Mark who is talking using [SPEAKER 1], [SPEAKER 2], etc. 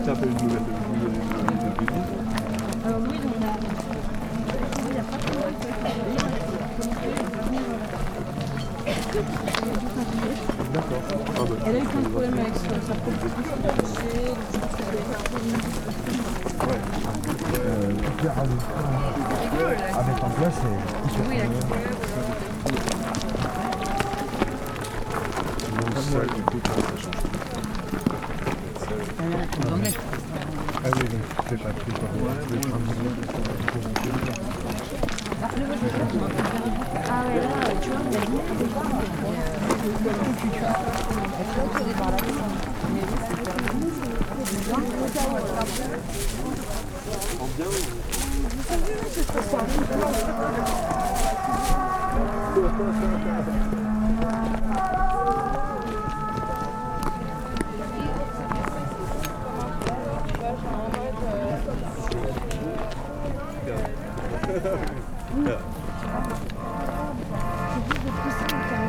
[SPEAKER 1] ça fait une nouvelle de
[SPEAKER 2] Alors oui, on a... Il n'y a pas de
[SPEAKER 1] D'accord. Ah bah.
[SPEAKER 2] Elle a eu plein de problèmes avec sa propre bouche.
[SPEAKER 3] À mettre en place, c'est...
[SPEAKER 2] Oui,
[SPEAKER 1] Ça, du coup, ça change.
[SPEAKER 3] Ah oui, donc c'est pas pris par
[SPEAKER 2] ah ouais, là, tu vois,
[SPEAKER 1] Yeah.